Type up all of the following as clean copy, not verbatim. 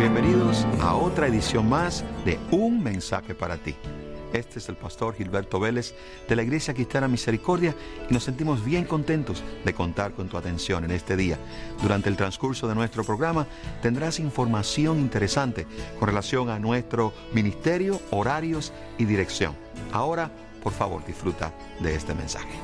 Bienvenidos a otra edición más de Un Mensaje para Ti. Este es el pastor Gilberto Vélez de la Iglesia Cristiana Misericordia y nos sentimos bien contentos de contar con tu atención en este día. Durante el transcurso de nuestro programa tendrás información interesante con relación a nuestro ministerio, horarios y dirección. Ahora, por favor, disfruta de este mensaje.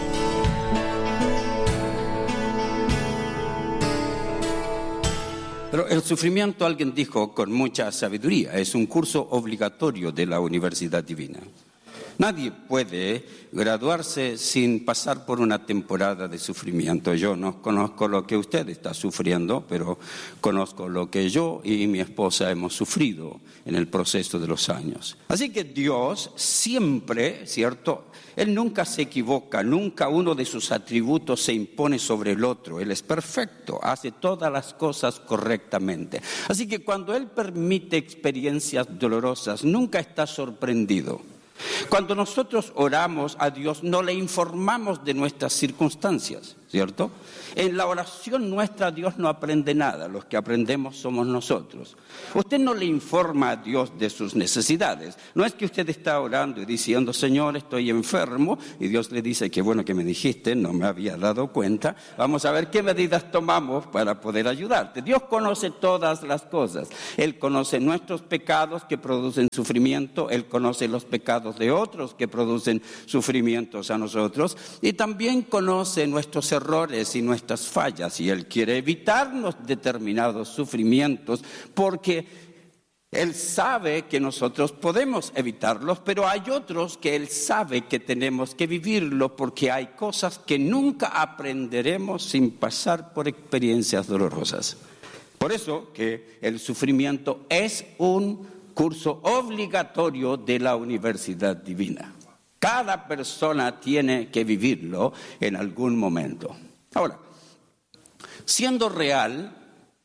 Pero el sufrimiento, alguien dijo con mucha sabiduría, es un curso obligatorio de la Universidad Divina. Nadie puede graduarse sin pasar por una temporada de sufrimiento. Yo no conozco lo que usted está sufriendo, pero conozco lo que yo y mi esposa hemos sufrido en el proceso de los años. Así que Dios siempre, ¿cierto? Él nunca se equivoca, nunca uno de sus atributos se impone sobre el otro. Él es perfecto, hace todas las cosas correctamente. Así que cuando Él permite experiencias dolorosas, nunca está sorprendido. Cuando nosotros oramos a Dios, no le informamos de nuestras circunstancias, ¿cierto? En la oración nuestra Dios no aprende nada, los que aprendemos somos nosotros. Usted no le informa a Dios de sus necesidades. No es que usted está orando y diciendo, Señor, estoy enfermo, y Dios le dice, qué bueno que me dijiste, no me había dado cuenta, vamos a ver qué medidas tomamos para poder ayudarte. Dios conoce todas las cosas. Él conoce nuestros pecados que producen sufrimiento, Él conoce los pecados de otros que producen sufrimientos a nosotros, y también conoce nuestros errores y nuestras fallas, y Él quiere evitarnos determinados sufrimientos porque Él sabe que nosotros podemos evitarlos, pero hay otros que Él sabe que tenemos que vivirlo porque hay cosas que nunca aprenderemos sin pasar por experiencias dolorosas. Por eso que el sufrimiento es un curso obligatorio de la Universidad Divina. Cada persona tiene que vivirlo en algún momento. Ahora, siendo real,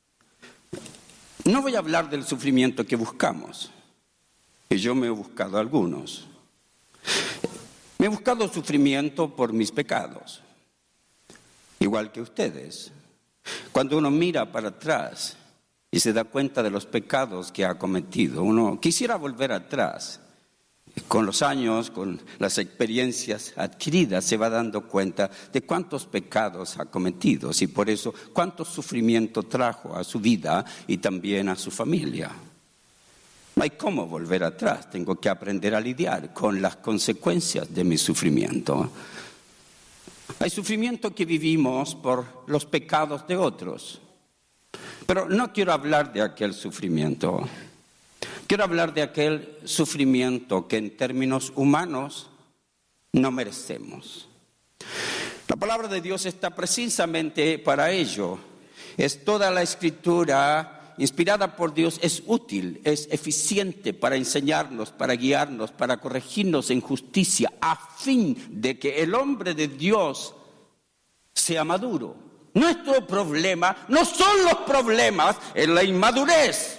no voy a hablar del sufrimiento que buscamos, que yo me he buscado algunos. Me he buscado sufrimiento por mis pecados, igual que ustedes. Cuando uno mira para atrás y se da cuenta de los pecados que ha cometido, uno quisiera volver atrás. Con los años, con las experiencias adquiridas, se va dando cuenta de cuántos pecados ha cometido y por eso cuánto sufrimiento trajo a su vida y también a su familia. No hay cómo volver atrás, tengo que aprender a lidiar con las consecuencias de mi sufrimiento. Hay sufrimiento que vivimos por los pecados de otros, pero no quiero hablar de aquel sufrimiento. Quiero hablar de aquel sufrimiento que en términos humanos no merecemos. La palabra de Dios está precisamente para ello. Es toda la Escritura inspirada por Dios, es útil, es eficiente para enseñarnos, para guiarnos, para corregirnos en justicia, a fin de que el hombre de Dios sea maduro. Nuestro problema no son los problemas, es la inmadurez.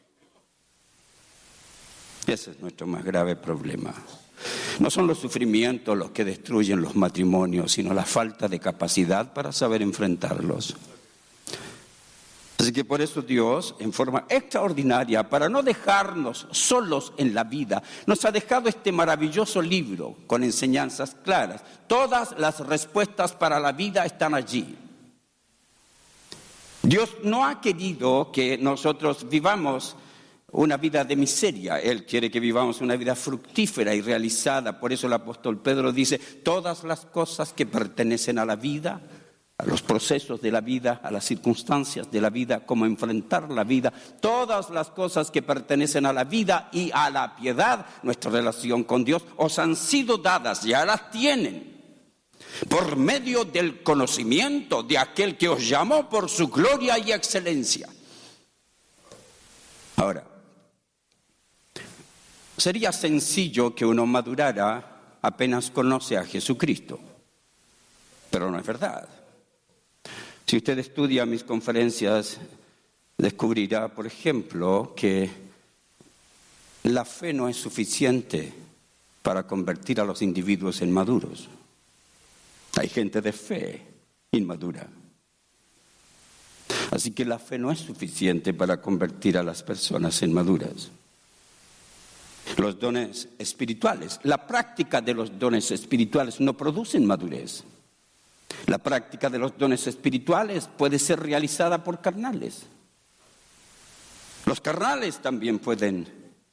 Ese es nuestro más grave problema. No son los sufrimientos los que destruyen los matrimonios, sino la falta de capacidad para saber enfrentarlos. Así que por eso Dios, en forma extraordinaria, para no dejarnos solos en la vida, nos ha dejado este maravilloso libro con enseñanzas claras. Todas las respuestas para la vida están allí. Dios no ha querido que nosotros vivamos una vida de miseria. Él quiere que vivamos una vida fructífera y realizada. Por eso el apóstol Pedro dice, todas las cosas que pertenecen a la vida, a los procesos de la vida, a las circunstancias de la vida, cómo enfrentar la vida, todas las cosas que pertenecen a la vida y a la piedad, nuestra relación con Dios, os han sido dadas, ya las tienen, por medio del conocimiento de aquel que os llamó por su gloria y excelencia. Ahora, sería sencillo que uno madurara apenas conoce a Jesucristo, pero no es verdad. Si usted estudia mis conferencias, descubrirá, por ejemplo, que la fe no es suficiente para convertir a los individuos en maduros. Hay gente de fe inmadura. Así que la fe no es suficiente para convertir a las personas en maduras. Los dones espirituales, la práctica de los dones espirituales no producen madurez. La práctica de los dones espirituales puede ser realizada por carnales. Los carnales también pueden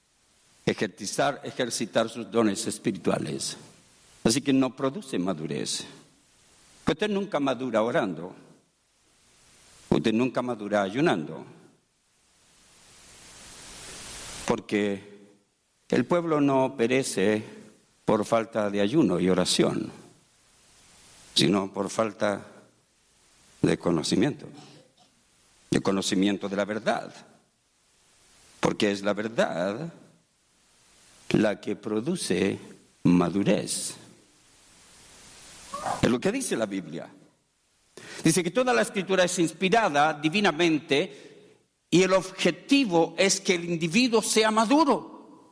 ejercitar sus dones espirituales. Así que no produce madurez. Usted nunca madura orando. Usted nunca madura ayunando. Porque el pueblo no perece por falta de ayuno y oración, sino por falta de conocimiento de la verdad. Porque es la verdad la que produce madurez. Es lo que dice la Biblia. Dice que toda la Escritura es inspirada divinamente y el objetivo es que el individuo sea maduro.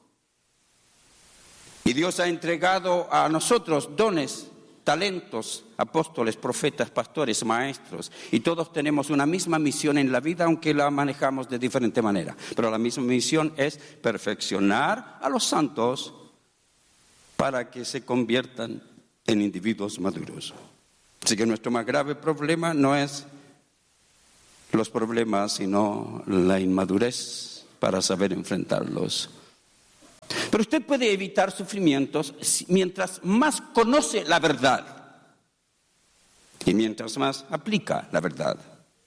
Y Dios ha entregado a nosotros dones, talentos, apóstoles, profetas, pastores, maestros. Y todos tenemos una misma misión en la vida, aunque la manejamos de diferente manera. Pero la misma misión es perfeccionar a los santos para que se conviertan en individuos maduros. Así que nuestro más grave problema no es los problemas, sino la inmadurez para saber enfrentarlos. Pero usted puede evitar sufrimientos mientras más conoce la verdad y mientras más aplica la verdad.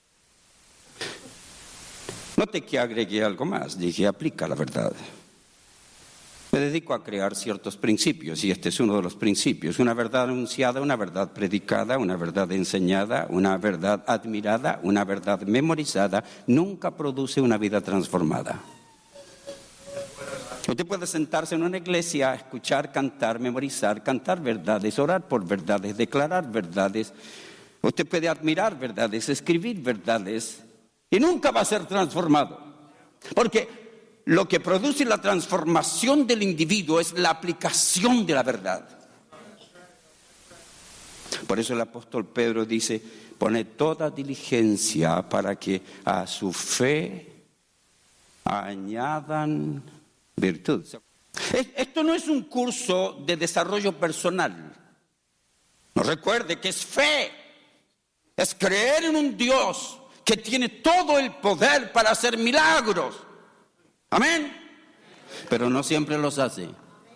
Note que agregué algo más, dije aplica la verdad. Me dedico a crear ciertos principios y este es uno de los principios. Una verdad anunciada, una verdad predicada, una verdad enseñada, una verdad admirada, una verdad memorizada, nunca produce una vida transformada. Usted puede sentarse en una iglesia, escuchar, cantar, memorizar, cantar verdades, orar por verdades, declarar verdades. Usted puede admirar verdades, escribir verdades y nunca va a ser transformado. Porque lo que produce la transformación del individuo es la aplicación de la verdad. Por eso el apóstol Pedro dice, pone toda diligencia para que a su fe añadan virtud. Esto no es un curso de desarrollo personal. No, recuerde que es fe, es creer en un Dios que tiene todo el poder para hacer milagros. Amén. Pero no siempre los hace.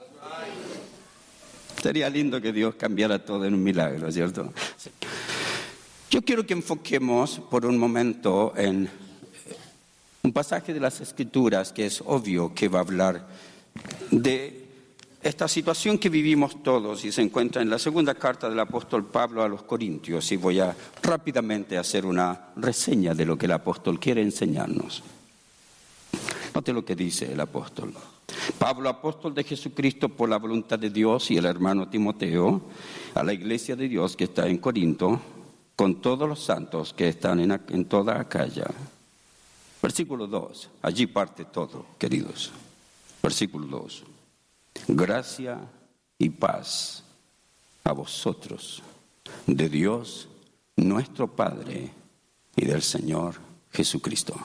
Sería lindo que Dios cambiara todo en un milagro, ¿cierto? Yo quiero que enfoquemos por un momento en un pasaje de las Escrituras que es obvio que va a hablar de esta situación que vivimos todos y se encuentra en la segunda carta del apóstol Pablo a los Corintios, y voy a rápidamente hacer una reseña de lo que el apóstol quiere enseñarnos. Note lo que dice el apóstol. Pablo, apóstol de Jesucristo por la voluntad de Dios, y el hermano Timoteo, a la iglesia de Dios que está en Corinto, con todos los santos que están en toda Acaya. Versículo 2, allí parte todo, queridos. Versículo 2. Gracia y paz a vosotros, de Dios nuestro Padre y del Señor Jesucristo.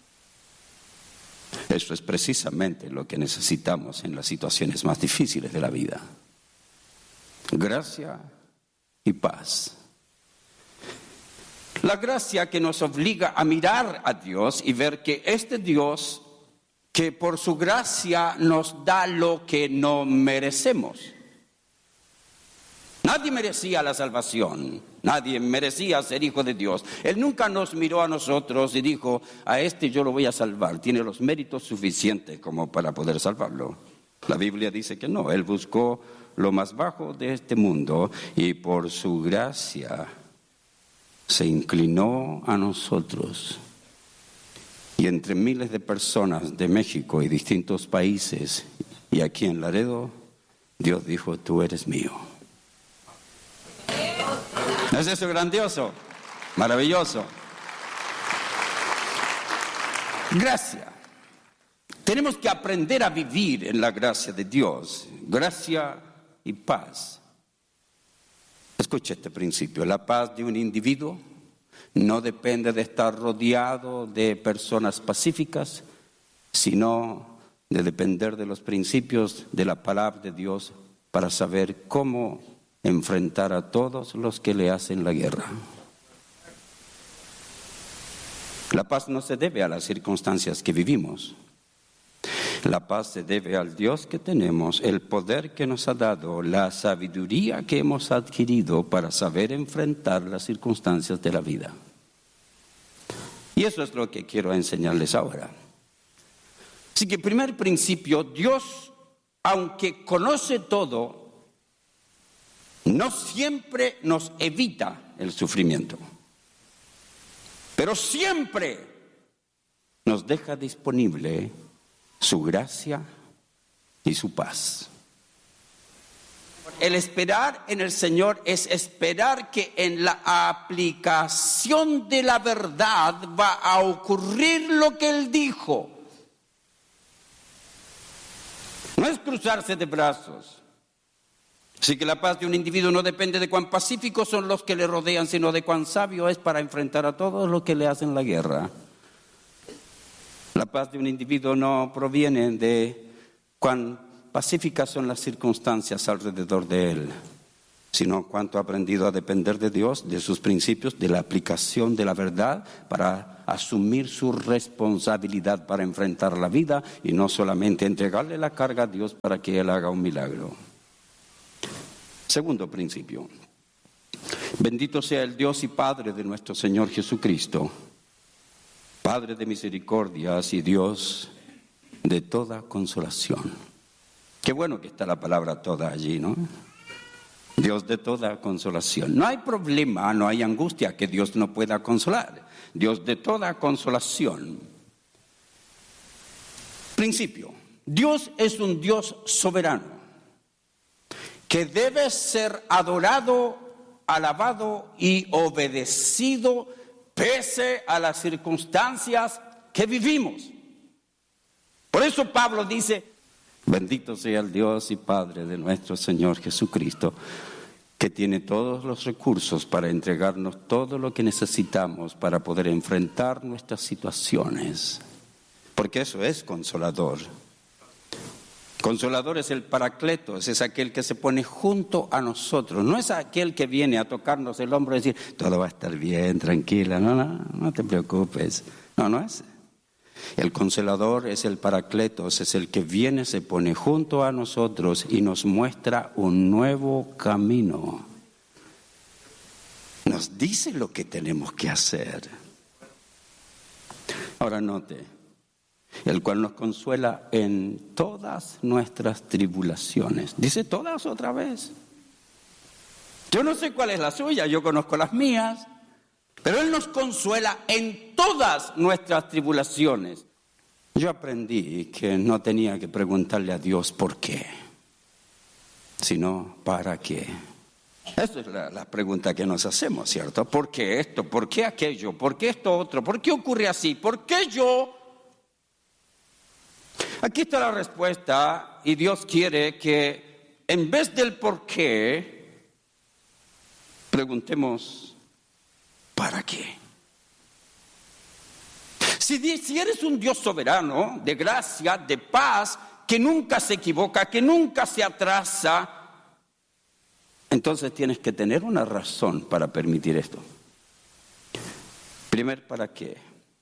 Eso es precisamente lo que necesitamos en las situaciones más difíciles de la vida. Gracia y paz. La gracia que nos obliga a mirar a Dios y ver que este Dios, que por su gracia nos da lo que no merecemos. Nadie merecía la salvación, nadie merecía ser hijo de Dios. Él nunca nos miró a nosotros y dijo, a este yo lo voy a salvar, tiene los méritos suficientes como para poder salvarlo. La Biblia dice que no, Él buscó lo más bajo de este mundo y por su gracia se inclinó a nosotros. Y entre miles de personas de México y distintos países y aquí en Laredo, Dios dijo, tú eres mío. ¿No es eso grandioso? Maravilloso. Gracia. Tenemos que aprender a vivir en la gracia de Dios. Gracia y paz. Escuche este principio. La paz de un individuo no depende de estar rodeado de personas pacíficas, sino de depender de los principios de la palabra de Dios para saber cómo enfrentar a todos los que le hacen la guerra. La paz no se debe a las circunstancias que vivimos. La paz se debe al Dios que tenemos, el poder que nos ha dado, la sabiduría que hemos adquirido para saber enfrentar las circunstancias de la vida. Y eso es lo que quiero enseñarles ahora. Así que, primer principio, Dios, aunque conoce todo, no siempre nos evita el sufrimiento, pero siempre nos deja disponible su gracia y su paz. El esperar en el Señor es esperar que en la aplicación de la verdad va a ocurrir lo que Él dijo. No es cruzarse de brazos. Así que la paz de un individuo no depende de cuán pacíficos son los que le rodean, sino de cuán sabio es para enfrentar a todos los que le hacen la guerra. La paz de un individuo no proviene de cuán pacíficas son las circunstancias alrededor de él, sino cuánto ha aprendido a depender de Dios, de sus principios, de la aplicación de la verdad para asumir su responsabilidad para enfrentar la vida y no solamente entregarle la carga a Dios para que Él haga un milagro. Segundo principio. Bendito sea el Dios y Padre de nuestro Señor Jesucristo, Padre de misericordias y Dios de toda consolación. Qué bueno que está la palabra toda allí, ¿no? Dios de toda consolación. No hay problema, no hay angustia que Dios no pueda consolar. Dios de toda consolación. Principio. Dios es un Dios soberano que debe ser adorado, alabado y obedecido pese a las circunstancias que vivimos. Por eso Pablo dice: bendito sea el Dios y Padre de nuestro Señor Jesucristo, que tiene todos los recursos para entregarnos todo lo que necesitamos para poder enfrentar nuestras situaciones. Porque eso es consolador. Consolador es el Paracletos, es aquel que se pone junto a nosotros. No es aquel que viene a tocarnos el hombro y decir, todo va a estar bien, tranquila, no te preocupes. No es. El Consolador es el Paracletos, es el que viene, se pone junto a nosotros y nos muestra un nuevo camino. Nos dice lo que tenemos que hacer. Ahora note. El cual nos consuela en todas nuestras tribulaciones. Dice todas otra vez. Yo no sé cuál es la suya, yo conozco las mías, pero Él nos consuela en todas nuestras tribulaciones. Yo aprendí que no tenía que preguntarle a Dios por qué, sino para qué. Esa es la pregunta que nos hacemos, ¿cierto? ¿Por qué esto? ¿Por qué aquello? ¿Por qué esto otro? ¿Por qué ocurre así? ¿Por qué yo? Aquí está la respuesta y Dios quiere que en vez del por qué, preguntemos ¿para qué? Si eres un Dios soberano, de gracia, de paz, que nunca se equivoca, que nunca se atrasa, entonces tienes que tener una razón para permitir esto. Primero, ¿para qué?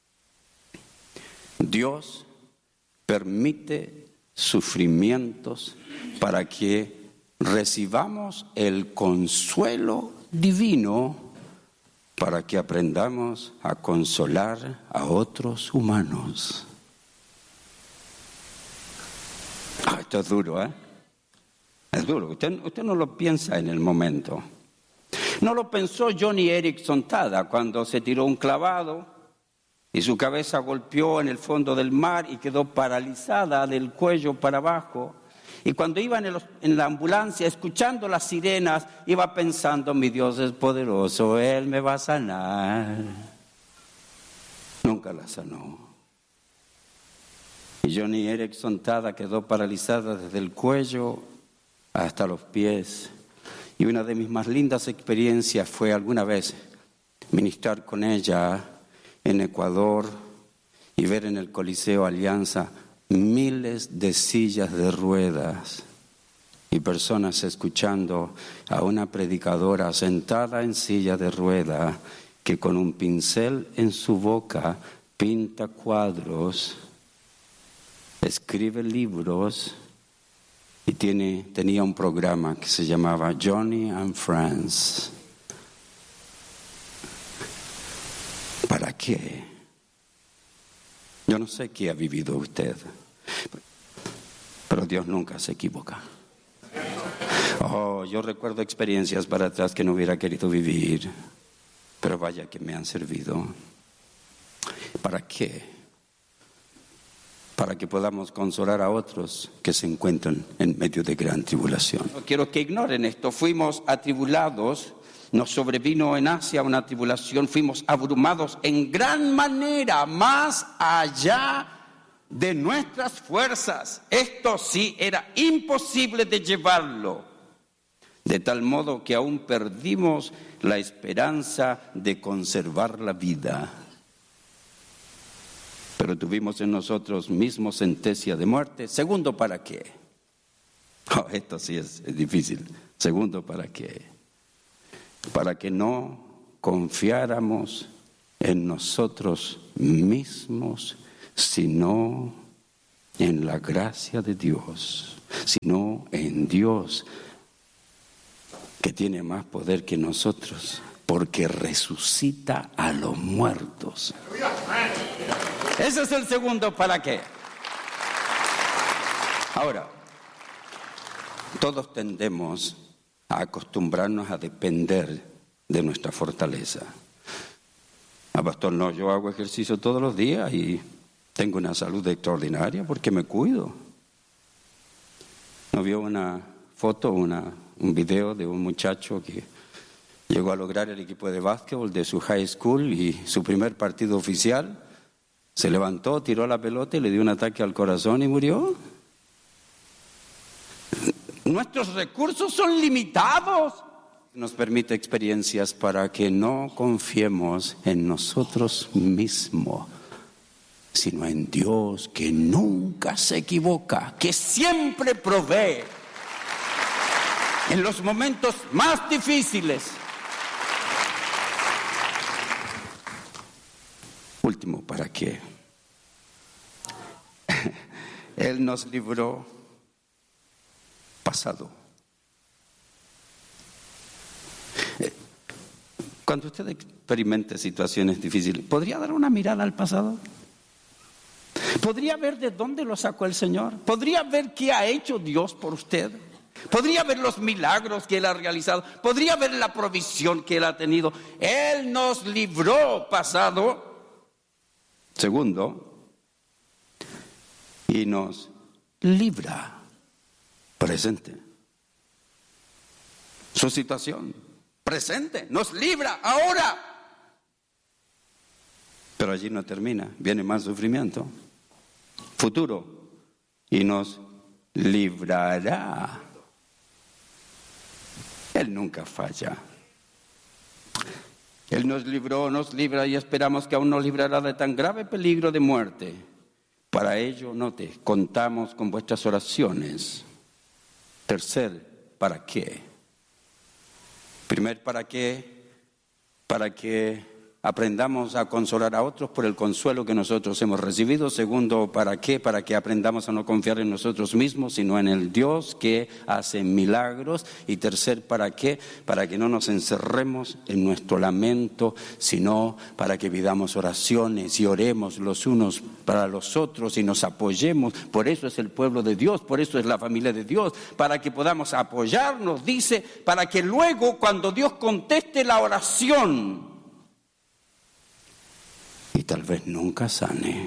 Dios permite sufrimientos para que recibamos el consuelo divino, para que aprendamos a consolar a otros humanos. Esto es duro, ¿eh? Es duro. Usted no lo piensa en el momento. No lo pensó Joni Eareckson Tada cuando se tiró un clavado y su cabeza golpeó en el fondo del mar y quedó paralizada del cuello para abajo. Y cuando iba en la ambulancia escuchando las sirenas, iba pensando, mi Dios es poderoso, Él me va a sanar. Nunca la sanó. Y Joni Eareckson Tada quedó paralizada desde el cuello hasta los pies. Y una de mis más lindas experiencias fue alguna vez ministrar con ella en Ecuador y ver en el Coliseo Alianza miles de sillas de ruedas y personas escuchando a una predicadora sentada en silla de rueda que con un pincel en su boca pinta cuadros, escribe libros y tenía un programa que se llamaba Johnny and Friends. ¿Para qué? Yo no sé qué ha vivido usted, pero Dios nunca se equivoca. Yo recuerdo experiencias para atrás que no hubiera querido vivir, pero vaya que me han servido. ¿Para qué? Para que podamos consolar a otros que se encuentran en medio de gran tribulación. No quiero que ignoren esto. Fuimos atribulados, nos sobrevino en Asia una tribulación, fuimos abrumados en gran manera, más allá de nuestras fuerzas. Esto sí era imposible de llevarlo. De tal modo que aún perdimos la esperanza de conservar la vida. Pero tuvimos en nosotros mismos sentencia de muerte. Segundo, ¿para qué? Esto sí es difícil. Segundo, ¿para qué? Para que no confiáramos en nosotros mismos, sino en la gracia de Dios, sino en Dios, que tiene más poder que nosotros, porque resucita a los muertos. Ese es el segundo ¿para qué? Ahora, todos tendemos a acostumbrarnos a depender de nuestra fortaleza. Pastor, no, yo hago ejercicio todos los días y tengo una salud extraordinaria porque me cuido. ¿No vio una foto, un video de un muchacho que llegó a lograr el equipo de básquetbol de su high school y su primer partido oficial? Se levantó, tiró la pelota y le dio un ataque al corazón y murió. Nuestros recursos son limitados. Nos permite experiencias para que no confiemos en nosotros mismos, sino en Dios, que nunca se equivoca, que siempre provee en los momentos más difíciles. Último, ¿para qué? Él nos libró pasado. Cuando usted experimente situaciones difíciles, ¿podría dar una mirada al pasado? ¿Podría ver de dónde lo sacó el Señor? ¿Podría ver qué ha hecho Dios por usted? ¿Podría ver los milagros que Él ha realizado? ¿Podría ver la provisión que Él ha tenido? Él nos libró pasado. Segundo, y nos libra presente. Su situación presente nos libra ahora. Pero allí no termina, viene más sufrimiento. Futuro, y nos librará. Él nunca falla. Él nos libró, nos libra y esperamos que aún nos librará de tan grave peligro de muerte. Para ello, note, contamos con vuestras oraciones. Tercer, ¿para qué? Primer, ¿para qué? Para que aprendamos a consolar a otros por el consuelo que nosotros hemos recibido. Segundo, ¿para qué? Para que aprendamos a no confiar en nosotros mismos, sino en el Dios que hace milagros. Y tercer, ¿para qué? Para que no nos encerremos en nuestro lamento, sino para que pidamos oraciones y oremos los unos para los otros y nos apoyemos. Por eso es el pueblo de Dios, por eso es la familia de Dios, para que podamos apoyarnos, dice, para que luego cuando Dios conteste la oración, y tal vez nunca sane.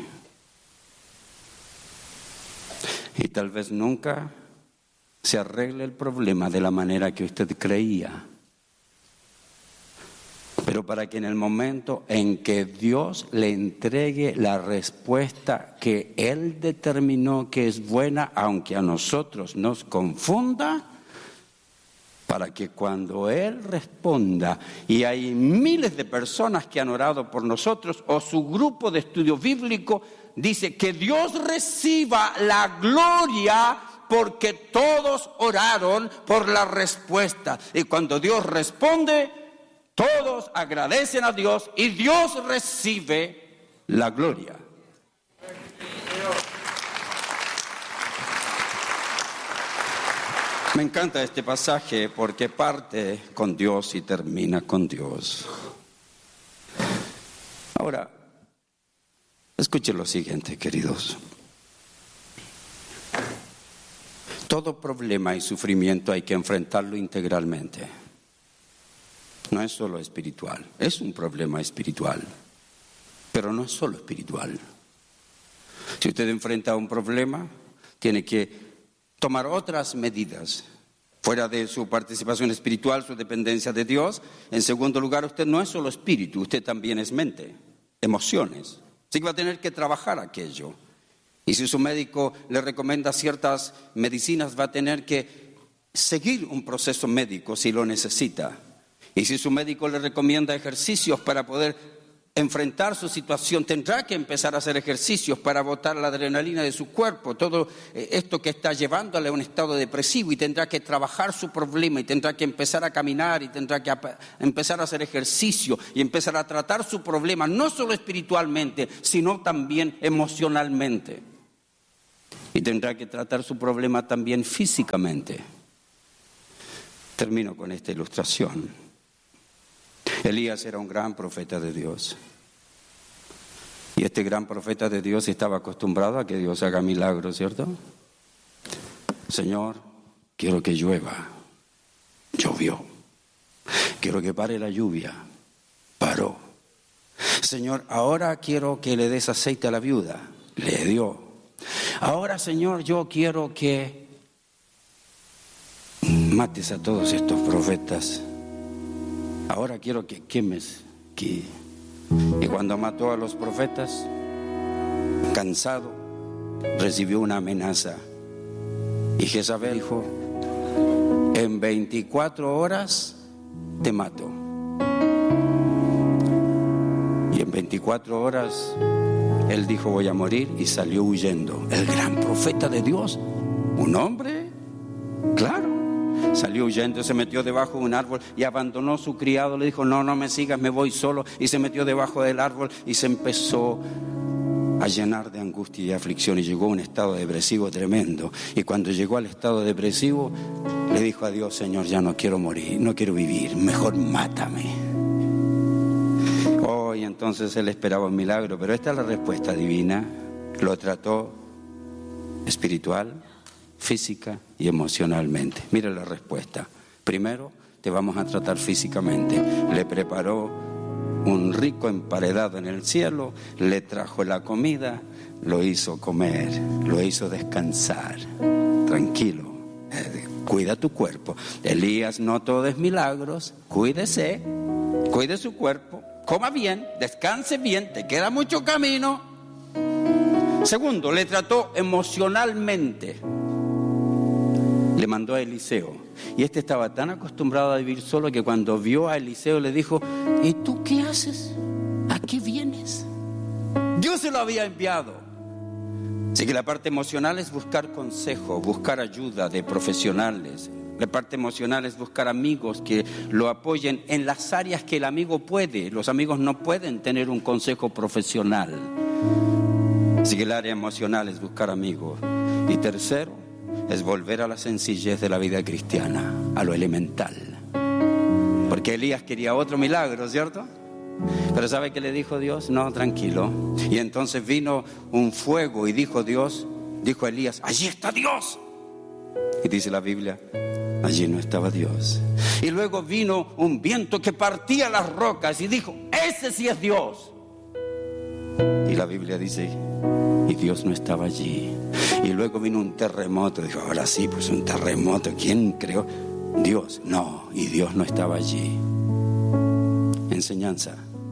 Y tal vez nunca se arregle el problema de la manera que usted creía. Pero para que en el momento en que Dios le entregue la respuesta que Él determinó que es buena, aunque a nosotros nos confunda, para que cuando Él responda, y hay miles de personas que han orado por nosotros, o su grupo de estudio bíblico, dice que Dios reciba la gloria porque todos oraron por la respuesta. Y cuando Dios responde, todos agradecen a Dios y Dios recibe la gloria. Me encanta este pasaje porque parte con Dios y termina con Dios. Ahora, escuchen lo siguiente, queridos. Todo problema y sufrimiento hay que enfrentarlo integralmente. No es solo espiritual, es un problema espiritual, pero no es solo espiritual. Si usted enfrenta un problema, tiene que tomar otras medidas, fuera de su participación espiritual, su dependencia de Dios. En segundo lugar, usted no es solo espíritu, usted también es mente, emociones. Así que va a tener que trabajar aquello. Y si su médico le recomienda ciertas medicinas, va a tener que seguir un proceso médico si lo necesita. Y si su médico le recomienda ejercicios para poder enfrentar su situación, tendrá que empezar a hacer ejercicios para botar la adrenalina de su cuerpo, todo esto que está llevándole a un estado depresivo, y tendrá que trabajar su problema y tendrá que empezar a caminar y tendrá que empezar a hacer ejercicio y empezar a tratar su problema, no solo espiritualmente, sino también emocionalmente. Y tendrá que tratar su problema también físicamente. Termino con esta ilustración. Elías era un gran profeta de Dios. Y este gran profeta de Dios estaba acostumbrado a que Dios haga milagros, ¿cierto? Señor, quiero que llueva. Llovió. Quiero que pare la lluvia. Paró. Señor, ahora quiero que le des aceite a la viuda. Le dio. Ahora, Señor, yo quiero que mates a todos estos profetas. Ahora quiero que quemes. Y cuando mató a los profetas, cansado, recibió una amenaza. Y Jezabel dijo: en 24 horas te mato. Y en 24 horas él dijo: voy a morir, y salió huyendo. El gran profeta de Dios, un hombre, claro. Salió huyendo, se metió debajo de un árbol y abandonó su criado. Le dijo: no me sigas, me voy solo. Y se metió debajo del árbol y se empezó a llenar de angustia y aflicción. Y llegó a un estado depresivo tremendo. Y cuando llegó al estado depresivo, le dijo a Dios: Señor, ya no quiero morir, no quiero vivir, mejor mátame. Oh, y entonces él esperaba un milagro, pero esta es la respuesta divina. Lo trató espiritual, física y emocionalmente. Mira la respuesta. Primero, te vamos a tratar físicamente. Le preparó un rico emparedado en el cielo, le trajo la comida, lo hizo comer, lo hizo descansar. Tranquilo, cuida tu cuerpo. Elías, no todo es milagros. Cuídese, cuide su cuerpo, coma bien, descanse bien, te queda mucho camino. Segundo, le trató emocionalmente. Le mandó a Eliseo. Y este estaba tan acostumbrado a vivir solo que cuando vio a Eliseo le dijo: ¿y tú qué haces? ¿A qué vienes? Dios se lo había enviado. Así que la parte emocional es buscar consejo, buscar ayuda de profesionales. La parte emocional es buscar amigos que lo apoyen en las áreas que el amigo puede. Los amigos no pueden tener un consejo profesional. Así que el área emocional es buscar amigos. Y tercero, es volver a la sencillez de la vida cristiana, a lo elemental. Porque Elías quería otro milagro, ¿cierto? Pero ¿sabe qué le dijo Dios? No, tranquilo. Y entonces vino un fuego y dijo Elías: allí está Dios. Y dice la Biblia: allí no estaba Dios. Y luego vino un viento que partía las rocas y dijo: ese sí es Dios. Y la Biblia dice: y Dios no estaba allí. Y luego vino un terremoto. Dijo: ahora sí, pues un terremoto. ¿Quién creó? Dios. No, y Dios no estaba allí. Enseñanza.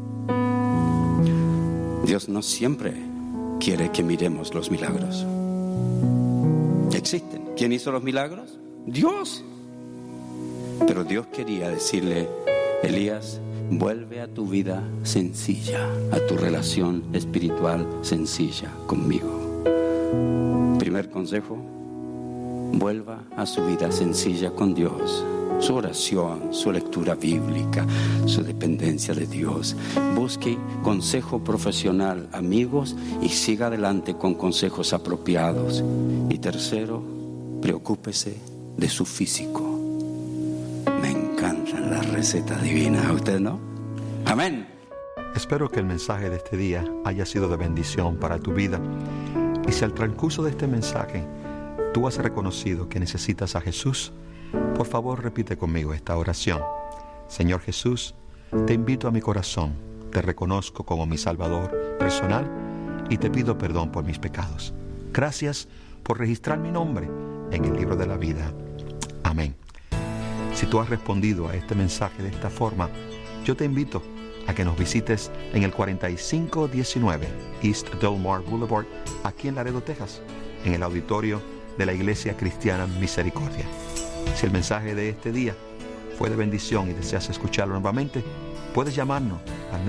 Dios no siempre quiere que miremos los milagros. Existen. ¿Quién hizo los milagros? Dios. Pero Dios quería decirle: Elías, vuelve a tu vida sencilla, a tu relación espiritual sencilla conmigo. Primer consejo: vuelva a su vida sencilla con Dios. Su oración, su lectura bíblica, su dependencia de Dios. Busque consejo profesional, amigos, y siga adelante con consejos apropiados. Y tercero, preocúpese de su físico. Me encantan las recetas divinas, ¿a usted no? Amén. Espero que el mensaje de este día haya sido de bendición para tu vida. Y si al transcurso de este mensaje tú has reconocido que necesitas a Jesús, por favor repite conmigo esta oración. Señor Jesús, te invito a mi corazón, te reconozco como mi Salvador personal y te pido perdón por mis pecados. Gracias por registrar mi nombre en el libro de la vida. Amén. Si tú has respondido a este mensaje de esta forma, yo te invito a que nos visites en el 4519 East Delmar Boulevard, aquí en Laredo, Texas, en el auditorio de la Iglesia Cristiana Misericordia. Si el mensaje de este día fue de bendición y deseas escucharlo nuevamente, puedes llamarnos al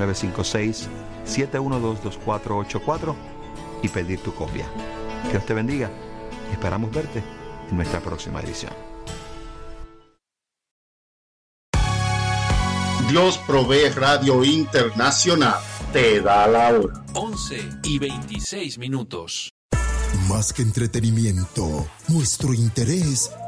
956-712-2484 y pedir tu copia. Dios te bendiga y esperamos verte en nuestra próxima edición. Dios Provee Radio Internacional te da la hora. 11:26. Más que entretenimiento, nuestro interés